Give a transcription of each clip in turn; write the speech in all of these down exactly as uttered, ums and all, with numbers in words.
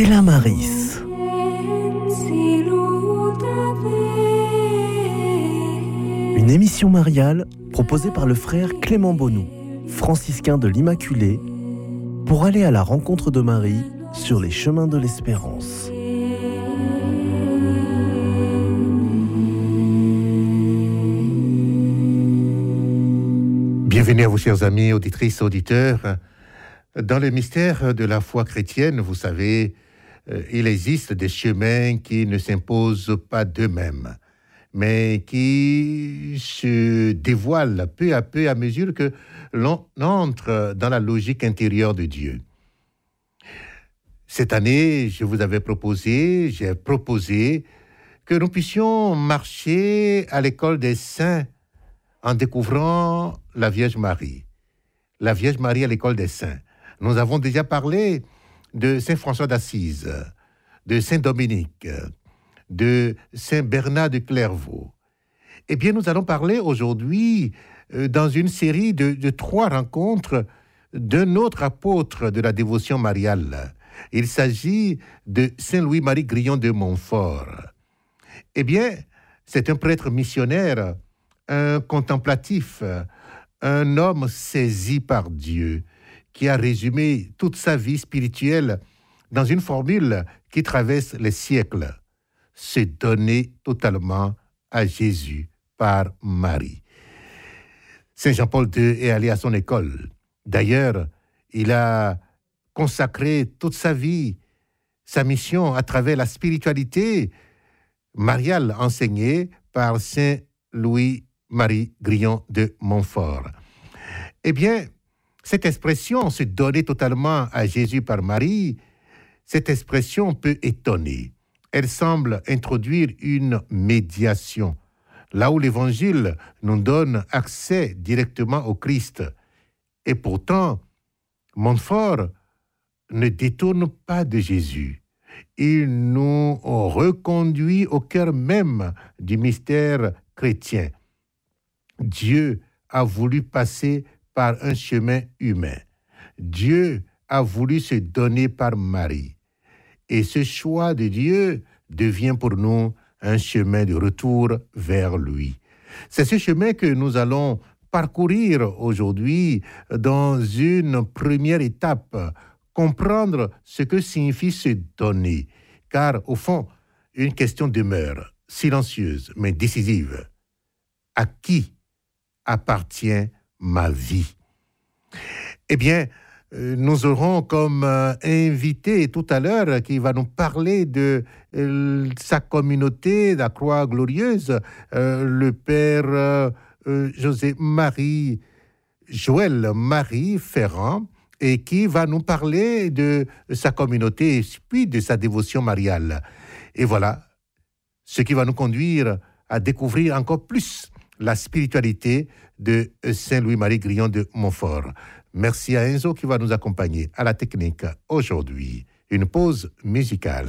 Ella Maris. Une émission mariale proposée par le frère Clément Bonou, franciscain de l'Immaculée, pour aller à la rencontre de Marie sur les chemins de l'espérance. Bienvenue à vous, chers amis, auditrices, auditeurs. Dans le mystère de la foi chrétienne, vous savez, euh, il existe des chemins qui ne s'imposent pas d'eux-mêmes, mais qui se dévoilent peu à peu à mesure que l'on entre dans la logique intérieure de Dieu. Cette année, je vous avais proposé, j'ai proposé que nous puissions marcher à l'école des saints en découvrant la Vierge Marie. La Vierge Marie à l'école des saints. Nous avons déjà parlé de Saint François d'Assise, de Saint Dominique, de Saint Bernard de Clairvaux. Eh bien, nous allons parler aujourd'hui, euh, dans une série de, de trois rencontres, d'un autre apôtre de la dévotion mariale. Il s'agit de Saint Louis-Marie Grillon de Montfort. Eh bien, c'est un prêtre missionnaire, un contemplatif, un homme saisi par Dieu, qui a résumé toute sa vie spirituelle dans une formule qui traverse les siècles: se donner totalement à Jésus par Marie. Saint Jean-Paul deux est allé à son école. D'ailleurs, il a consacré toute sa vie, sa mission à travers la spiritualité mariale enseignée par Saint Louis-Marie Grillon de Montfort. Eh bien, cette expression, se donner totalement à Jésus par Marie, cette expression peut étonner. Elle semble introduire une médiation, là où l'Évangile nous donne accès directement au Christ. Et pourtant, Montfort ne détourne pas de Jésus. Il nous reconduit au cœur même du mystère chrétien. Dieu a voulu passer par un chemin humain. Dieu a voulu se donner par Marie. Et ce choix de Dieu devient pour nous un chemin de retour vers lui. C'est ce chemin que nous allons parcourir aujourd'hui dans une première étape, comprendre ce que signifie se donner. Car au fond, une question demeure, silencieuse mais décisive. À qui appartient ma vie? Eh bien, euh, nous aurons comme euh, invité tout à l'heure qui va nous parler de euh, sa communauté, la Croix Glorieuse, euh, le père euh, euh, José-Marie, Joël Marie Ferrand, et qui va nous parler de sa communauté, puis de sa dévotion mariale. Et voilà, ce qui va nous conduire à découvrir encore plus la spiritualité de Saint Louis-Marie Grillon de Montfort. Merci à Enzo qui va nous accompagner à la technique aujourd'hui. Une pause musicale.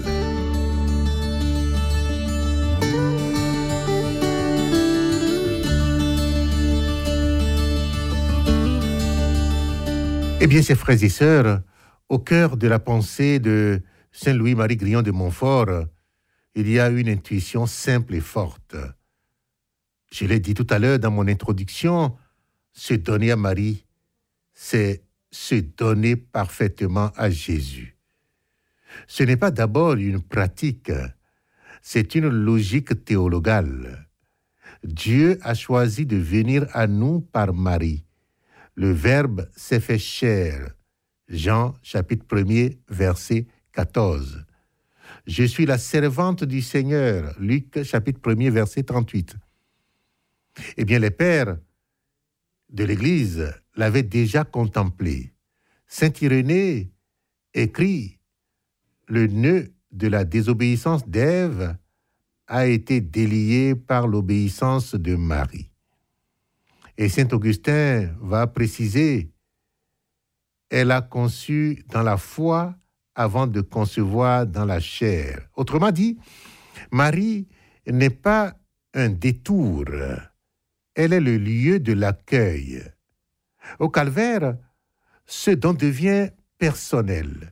Eh bien, chers frères et sœurs, au cœur de la pensée de Saint Louis-Marie Grillon de Montfort, il y a une intuition simple et forte. Je l'ai dit tout à l'heure dans mon introduction, se donner à Marie, c'est se donner parfaitement à Jésus. Ce n'est pas d'abord une pratique, c'est une logique théologale. Dieu a choisi de venir à nous par Marie. Le Verbe s'est fait chair. Jean, chapitre premier, verset quatorze. Je suis la servante du Seigneur. Luc, chapitre premier, verset trente-huit. Eh bien, les pères de l'Église l'avaient déjà contemplé. Saint Irénée écrit « Le nœud de la désobéissance d'Ève a été délié par l'obéissance de Marie. » Et Saint Augustin va préciser « Elle a conçu dans la foi avant de concevoir dans la chair. » Autrement dit, Marie n'est pas un détour. Elle est le lieu de l'accueil. Au calvaire, ce don devient personnel.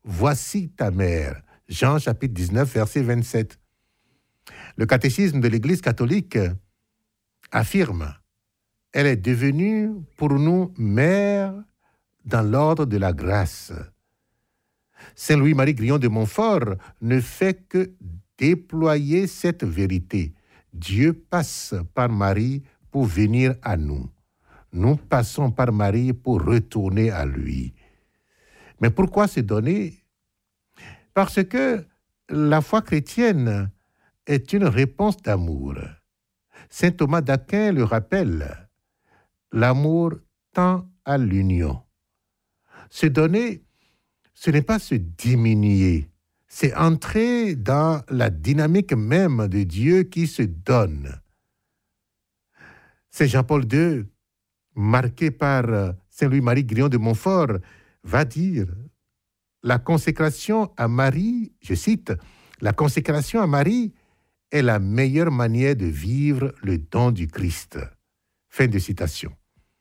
voici ta mère. Jean chapitre dix-neuf, verset vingt-sept. Le catéchisme de l'Église catholique affirme, elle est devenue pour nous mère dans l'ordre de la grâce. Saint Louis-Marie Grillon de Montfort ne fait que déployer cette vérité. Dieu passe par Marie pour venir à nous. Nous passons par Marie pour retourner à lui. Mais pourquoi se donner? Parce que la foi chrétienne est une réponse d'amour. Saint Thomas d'Aquin le rappelle, l'amour tend à l'union. Se donner, ce n'est pas se diminuer, c'est entrer dans la dynamique même de Dieu qui se donne. Saint Jean-Paul deux, marqué par Saint Louis-Marie Grillon de Montfort, va dire, la consécration à Marie, je cite, la consécration à Marie est la meilleure manière de vivre le don du Christ. Fin de citation.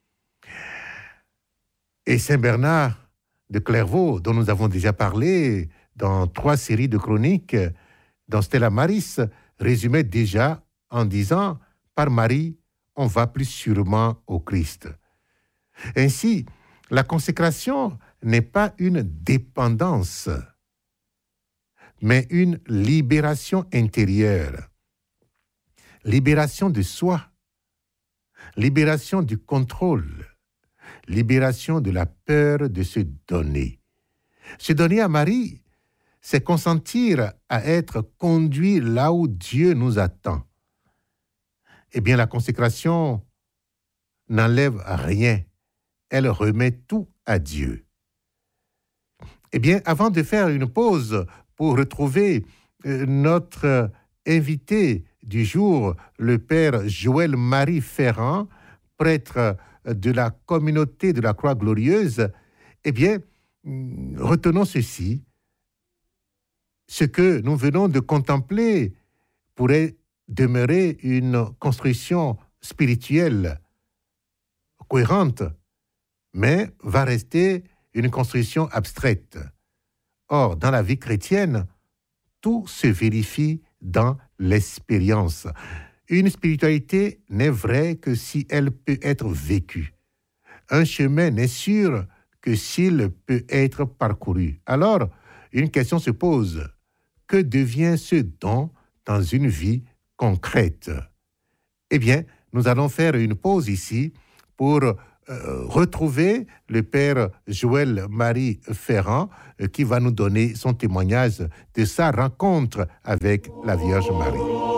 Et Saint Bernard de Clairvaux, dont nous avons déjà parlé dans trois séries de chroniques, dans Stella Maris, résumait déjà en disant, par Marie, on va plus sûrement au Christ. Ainsi, la consécration n'est pas une dépendance, mais une libération intérieure. Libération de soi, libération du contrôle, libération de la peur de se donner. Se donner à Marie, c'est consentir à être conduit là où Dieu nous attend. Eh bien, la consécration n'enlève rien, elle remet tout à Dieu. Eh bien, avant de faire une pause pour retrouver euh, notre invité du jour, le père Joël-Marie Ferrand, prêtre de la communauté de la Croix Glorieuse, eh bien, retenons ceci. Ce que nous venons de contempler pourrait demeurer une construction spirituelle cohérente, mais va rester une construction abstraite. Or, dans la vie chrétienne, tout se vérifie dans l'expérience. Une spiritualité n'est vraie que si elle peut être vécue. Un chemin n'est sûr que s'il peut être parcouru. Alors, une question se pose. Que devient ce don dans une vie concrète? Eh bien, nous allons faire une pause ici pour euh, retrouver le père Joël-Marie Ferrand euh, qui va nous donner son témoignage de sa rencontre avec la Vierge Marie.